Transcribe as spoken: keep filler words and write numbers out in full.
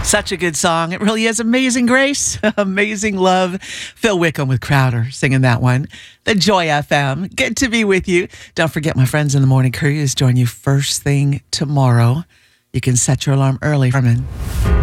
Such a good song. It really is. Amazing Grace, Amazing Love. Phil Wickham with Crowder singing that one. The Joy F M. Good to be with you. Don't forget, my friends in the morning cruise join you first thing tomorrow. You can set your alarm early. Herman.